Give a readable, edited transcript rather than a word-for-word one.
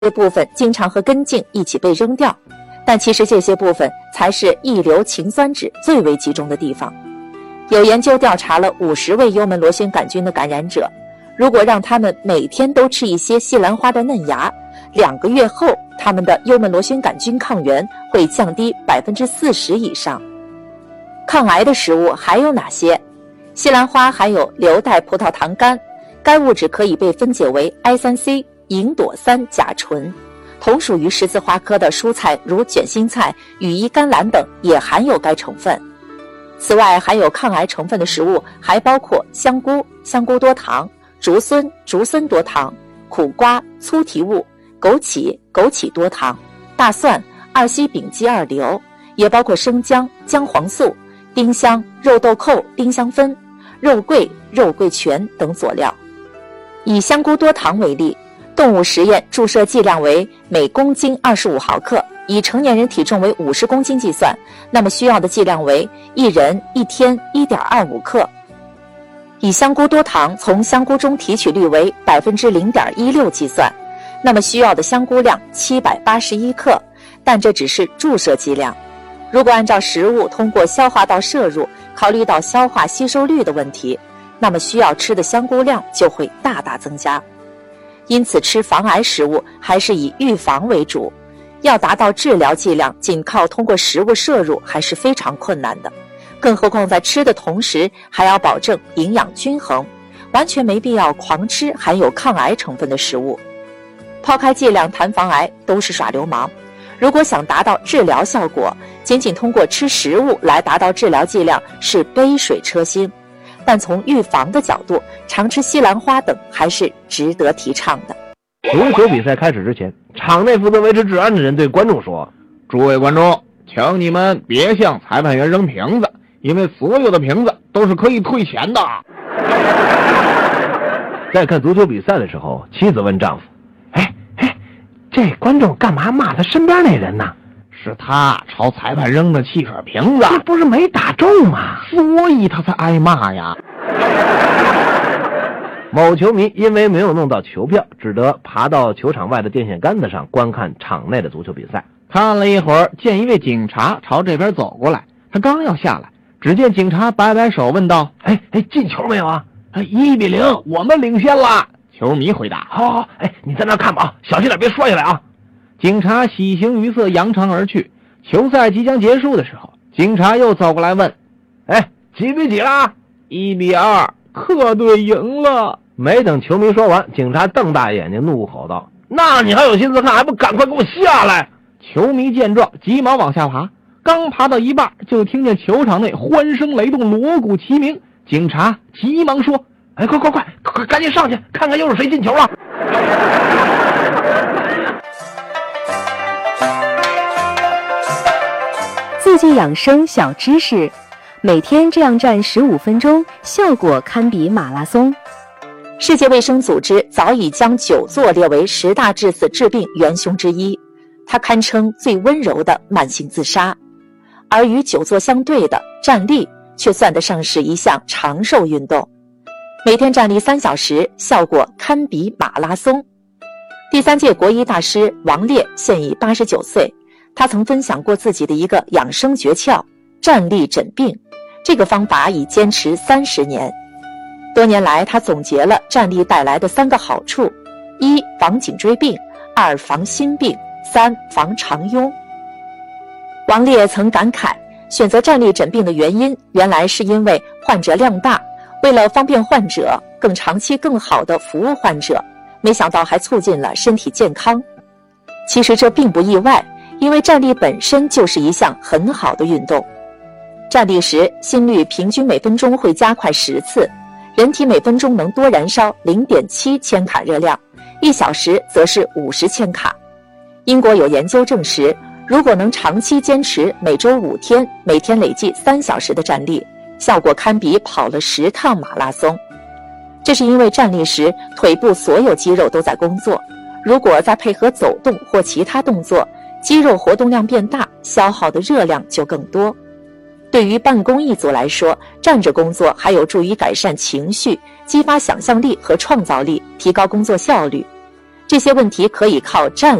些部分经常和根茎一起被扔掉，但其实这些部分才是异硫氰酸酯最为集中的地方。有研究调查了50位幽门螺旋杆菌的感染者，如果让他们每天都吃一些西兰花的嫩芽，2个月后，他们的幽门螺旋杆菌抗原会降低40%以上。抗癌的食物还有哪些？西兰花含有硫代葡萄糖苷，该物质可以被分解为 I3C 吲哚3甲醇，同属于十字花科的蔬菜如卷心菜、羽衣甘蓝等也含有该成分。此外，含有抗癌成分的食物还包括香菇、香菇多糖、竹荪、竹荪多糖、苦瓜、粗提物、枸杞、枸杞多糖、大蒜、2烯丙基2硫，也包括生姜、姜黄素、丁香、肉豆蔻、丁香酚、肉桂、肉桂醛等佐料。以香菇多糖为例，动物实验注射剂量为每公斤25毫克，以成年人体重为50公斤计算，那么需要的剂量为1人1天 1.25 克。以香菇多糖从香菇中提取率为 0.16% 计算，那么需要的香菇量781克，但这只是注射剂量。如果按照食物通过消化道摄入，考虑到消化吸收率的问题，那么需要吃的香菇量就会大大增加。因此吃防癌食物还是以预防为主，要达到治疗剂量，仅靠通过食物摄入还是非常困难的，更何况在吃的同时还要保证营养均衡，完全没必要狂吃含有抗癌成分的食物。抛开剂量谈防癌都是耍流氓，如果想达到治疗效果，仅仅通过吃食物来达到治疗剂量是杯水车薪，但从预防的角度，常吃西兰花等还是值得提倡的。 足球比赛开始之前，场内负责维持治安的人对观众说：“ 诸位观众，请你们别向裁判员扔瓶子，因为所有的瓶子都是可以退钱的。” 在看足球比赛的时候，妻子问丈夫：“这观众干嘛骂他身边那人呢？”“ 是他朝裁判扔的汽水瓶子， 这不是没打中吗？ 所以他才挨骂呀。” 某球迷因为没有弄到球票，只得爬到球场外的电线杆子上观看场内的足球比赛。 看了一会儿，见一位警察朝这边走过来，他刚要下来，只见警察摆摆手问道：“ 进球没有啊 ？1-0，我们领先了。”球迷回答：“ 好，你在那看吧，小心点，别摔下来啊。” 警察喜形于色，扬长而去。球赛即将结束的时候，警察又走过来问：“ 几比几啦 ？1-2，客队赢了。” 没等球迷说完，警察瞪大眼睛怒吼道：“那你还有心思看，还不赶快给我下来！” 球迷见状急忙往下爬，刚爬到一半，就听见球场内欢声雷动，锣鼓齐鸣。警察急忙说：“ 快，赶紧上去看看又是谁进球了！” 自己养生小知识，每天这样站15分钟，效果堪比马拉松。 世界卫生组织早已将久坐列为10大致死致病元凶之一，它堪称最温柔的慢性自杀。而与久坐相对的站立却算得上是一项长寿运动，每天站立3小时，效果堪比马拉松。第3届国医大师王烈现已89岁，他曾分享过自己的一个养生诀窍：站立诊病。这个方法已坚持30年。多年来，他总结了站立带来的3个好处：1防颈椎病，2防心病，3防肠痈。王烈曾感慨，选择站立诊病的原因，原来是因为患者量大，为了方便患者，更长期更好地服务患者，没想到还促进了身体健康。其实这并不意外，因为站立本身就是一项很好的运动。站立时，心率平均每分钟会加快10次，人体每分钟能多燃烧 0.7 千卡热量，1小时则是50千卡。英国有研究证实，如果能长期坚持每周5天，每天累计3小时的站立，效果堪比跑了10趟马拉松。这是因为站立时腿部所有肌肉都在工作，如果再配合走动或其他动作，肌肉活动量变大，消耗的热量就更多。对于办公一族来说，站着工作还有助于改善情绪，激发想象力和创造力，提高工作效率。 这些问题可以靠站